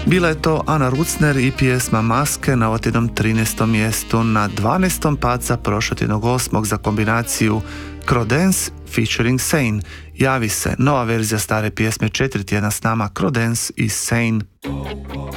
Bila je to Ana Rucner i pjesma Maske na ovotjednom 13. mjestu. Na 12. pad za prošlotjednog 8. za kombinaciju Crodence featuring Sane. Javi se nova verzija stare pjesme 4 tjedna s nama, Crodence i Sane.